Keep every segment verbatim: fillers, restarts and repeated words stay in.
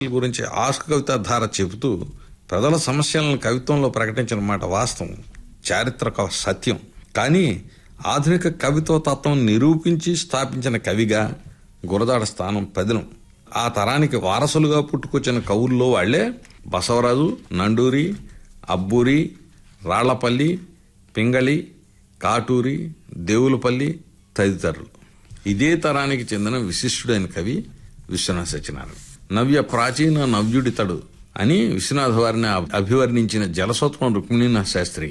గురించి ఆస్క్ కవితా ధార చెబుతూ ప్రజల సమస్యలను కవిత్వంలో ప్రకటించిన మాట వాస్తవం, చారిత్రక సత్యం. కానీ ఆధునిక కవిత్వ తత్వం నిరూపించి స్థాపించిన కవిగా గురదాడ స్థానం పదిలం. ఆ తరానికి వారసులుగా పుట్టుకొచ్చిన కవుల్లో వాళ్లే బసవరాజు, నండూరి, అబ్బూరి, రాళ్లపల్లి, పింగళి, కాటూరి, దేవులపల్లి తదితరులు. ఇదే తరానికి చెందిన విశిష్టుడైన కవి విశ్వనాథ సత్యనారాయణ. నవ్య ప్రాచీన నవ్యుడితడు అని విశ్వనాథ వారిని అభివర్ణించిన జలసత్వం రుక్మిణీనాథ శాస్త్రి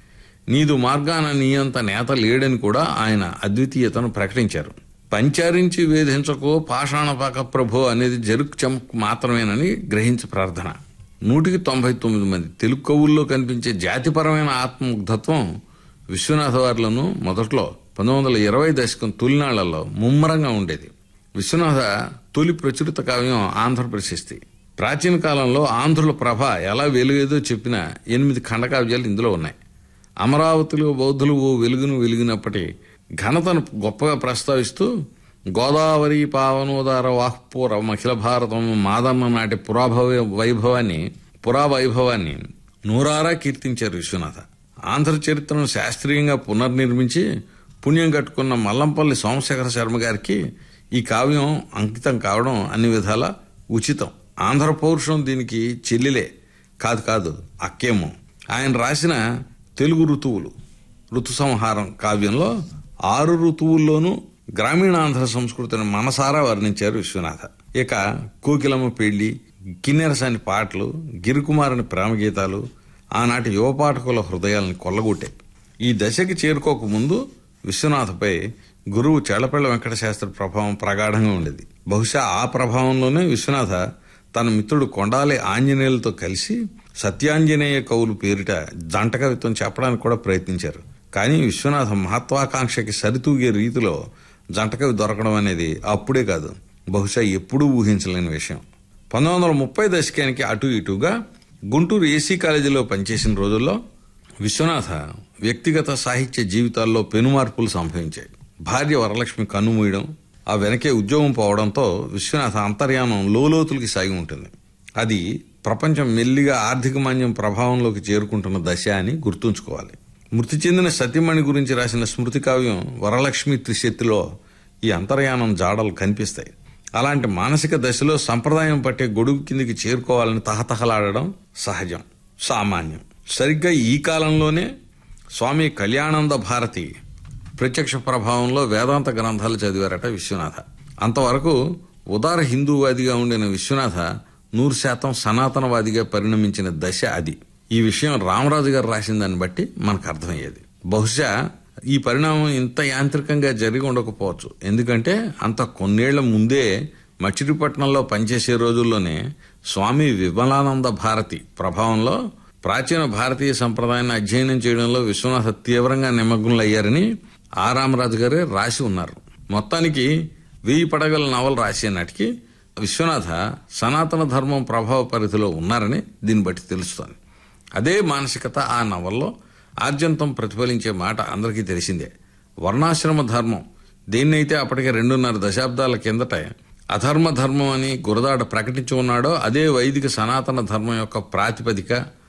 నీదు మార్గాన నీయంత నేత లేడని కూడా ఆయన అద్వితీయతను ప్రకటించారు. పంచారించి వేధించకో పాషాణపాక ప్రభో అనేది జరుక్ చమక్ మాత్రమేనని గ్రహించి ప్రార్థన. నూటికి తొంభై తొమ్మిది మంది తెలుగు కవుల్లో కనిపించే జాతిపరమైన ఆత్మముగ్ధత్వం విశ్వనాథ వారిలోనూ మొదట్లో పంతొమ్మిది వందల ఇరవై దశకం తొలినాళ్లలో ముమ్మరంగా ఉండేది. విశ్వనాథ తొలి ప్రచురిత కావ్యం ఆంధ్ర ప్రశస్తి. ప్రాచీన కాలంలో ఆంధ్రుల ప్రభ ఎలా వెలుగేదో చెప్పిన ఎనిమిది ఖండకావ్యాలు ఇందులో ఉన్నాయి. అమరావతిలో బౌద్ధులు ఓ వెలుగును వెలిగినప్పటి ఘనతను గొప్పగా ప్రస్తావిస్తూ గోదావరి పావనోదార వాహ్పూర అఖిల భారతం మాదన్న నాటి పురాభవ వైభవాన్ని పురావైభవాన్ని నూరారా కీర్తించారు విశ్వనాథ. ఆంధ్ర చరిత్రను శాస్త్రీయంగా పునర్నిర్మించి పుణ్యం కట్టుకున్న మల్లంపల్లి సోమశేఖర శర్మ గారికి ఈ కావ్యం అంకితం కావడం అన్ని విధాల ఉచితం. ఆంధ్ర పౌరుషం దీనికి చెల్లిలే కాదు కాదు అక్కేమో. ఆయన రాసిన తెలుగు ఋతువులు ఋతు సంహారం కావ్యంలో ఆరు ఋతువుల్లోనూ గ్రామీణాంధ్ర సంస్కృతిని మనసారా వర్ణించారు విశ్వనాథ. ఇక కోకిలమ్మ పెళ్లి, కిన్నెరసాని పాటలు, గిరికుమారుని ప్రేమ గీతాలు ఆనాటి యువ పాఠకుల హృదయాలను కొల్లగొట్టాయి. ఈ దశకి చేరుకోక ముందు విశ్వనాథపై గురువు చెళ్లపల్లి వెంకటశాస్త్రి ప్రభావం ప్రగాఢంగా ఉండేది. బహుశా ఆ ప్రభావంలోనే విశ్వనాథ తన మిత్రుడు కొండాలి ఆంజనేయులతో కలిసి సత్యాంజనేయ కవులు పేరిట జంట కవిత్వం చెప్పడానికి కూడా ప్రయత్నించారు. కానీ విశ్వనాథ మహత్వాకాంక్షకి సరితూగే రీతిలో జంట కవి దొరకడం అనేది అప్పుడే కాదు, బహుశా ఎప్పుడూ ఊహించలేని విషయం. పంతొమ్మిది వందల ముప్పై దశకానికి అటు ఇటుగా గుంటూరు ఏసీ కాలేజీలో పనిచేసిన రోజుల్లో విశ్వనాథ వ్యక్తిగత సాహిత్య జీవితాల్లో పెనుమార్పులు సంభవించాయి. భార్య వరలక్ష్మి కన్నుమూయడం, ఆ వెనకే ఉద్యోగం పోవడంతో విశ్వనాథ అంతర్యానం లోలోతులకి సాగి ఉంటుంది. అది ప్రపంచం మెల్లిగా ఆర్థిక మాంద్యం ప్రభావంలోకి చేరుకుంటున్న దశ అని గుర్తుంచుకోవాలి. మృతి చెందిన సతీమణి గురించి రాసిన స్మృతి కావ్యం వరలక్ష్మి త్రిశక్తిలో ఈ అంతర్యానం జాడలు కనిపిస్తాయి. అలాంటి మానసిక దశలో సంప్రదాయం పట్టే గొడుగు కిందికి చేరుకోవాలని తహతహలాడడం సహజం, సామాన్యం. సరిగ్గా ఈ కాలంలోనే స్వామి కళ్యాణానంద భారతి ప్రత్యక్ష ప్రభావంలో వేదాంత గ్రంథాలు చదివారట విశ్వనాథ. అంతవరకు ఉదార హిందూవాదిగా ఉండిన విశ్వనాథ నూరు శాతం సనాతనవాదిగా పరిణమించిన దశ అది. ఈ విషయం రామరాజు గారు రాసిన దాన్ని బట్టి మనకు అర్థమయ్యేది. బహుశా ఈ పరిణామం ఇంత యాంత్రికంగా జరిగి ఉండకపోవచ్చు. ఎందుకంటే అంత కొన్నేళ్ల ముందే మచిలీపట్నంలో పనిచేసే రోజుల్లోనే స్వామి విమలానంద భారతి ప్రభావంలో ప్రాచీన భారతీయ సంప్రదాయాన్ని అధ్యయనం చేయడంలో విశ్వనాథ తీవ్రంగా నిమగ్నులయ్యారని ఆ రామరాజు గారే రాసి ఉన్నారు. మొత్తానికి వెయ్యి పడగల నవల రాసే నాటికి విశ్వనాథ సనాతన ధర్మం ప్రభావ పరిధిలో ఉన్నారని దీన్ని బట్టి తెలుస్తోంది. అదే మానసికత ఆ నవల్లో ఆద్యంతం ప్రతిఫలించే మాట అందరికీ తెలిసిందే. వర్ణాశ్రమ ధర్మం దేన్నైతే అప్పటికే రెండున్నర దశాబ్దాల కిందట అధర్మ ధర్మం అని గురదాడ ప్రకటించి ఉన్నాడో అదే వైదిక సనాతన ధర్మం యొక్క ప్రాతిపదిక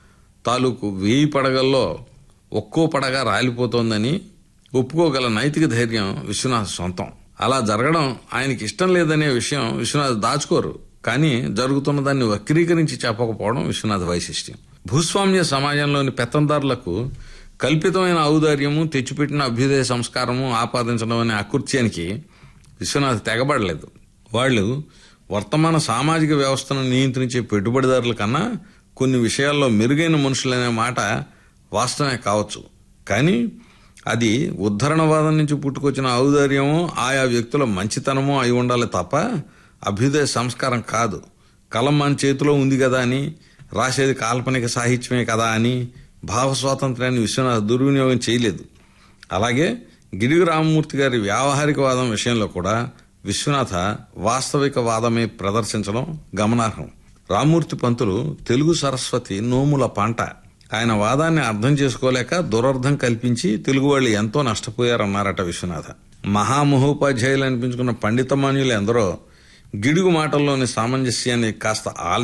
తాలూకు వేయి పడగల్లో ఒక్కో పడగ రాలిపోతోందని ఒప్పుకోగల నైతిక ధైర్యం విశ్వనాథ సొంతం. అలా జరగడం ఆయనకి ఇష్టం లేదనే విషయం విశ్వనాథ దాచుకోరు. కానీ జరుగుతున్న దాన్ని వక్రీకరించి చెప్పకపోవడం విశ్వనాథ వైశిష్ట్యం. భూస్వామ్య సమాజంలోని పెత్తందారులకు కల్పితమైన ఔదార్యము, తెచ్చిపెట్టిన అభ్యుదయ సంస్కారము ఆపాదించడం అనే అకృత్యానికి విశ్వనాథ తెగబడలేదు. వాళ్ళు వర్తమాన సామాజిక వ్యవస్థను నియంత్రించే పెట్టుబడిదారుల కన్నా కొన్ని విషయాల్లో మెరుగైన మనుషులనే మాట వాస్తవమే కావచ్చు. కానీ అది ఉద్ధరణవాదం నుంచి పుట్టుకొచ్చిన ఔదార్యమో ఆయా వ్యక్తుల మంచితనమో అయి ఉండాలి తప్ప అభ్యుదయ సంస్కారం కాదు. కలం మన చేతిలో ఉంది కదా అని, రాసేది కాల్పనిక సాహిత్యమే కదా అని భావ స్వాతంత్ర్యాన్ని విశ్వనాథ దుర్వినియోగం చేయలేదు. అలాగే గిడుగు రామమూర్తి గారి వ్యావహారికవాదం విషయంలో కూడా విశ్వనాథ వాస్తవిక వాదమే ప్రదర్శించడం గమనార్హం. రామమూర్తి పంతులు తెలుగు సరస్వతి నోముల పంట. ఆయన వాదాన్ని అర్థం చేసుకోలేక దురర్థం కల్పించి తెలుగు వాళ్ళు ఎంతో నష్టపోయారన్నారట విశ్వనాథ. మహామహోపాధ్యాయులు అనిపించుకున్న పండితమాన్యులు ఎందరో గిడుగు మాటల్లోని సామంజస్యాన్ని కాస్త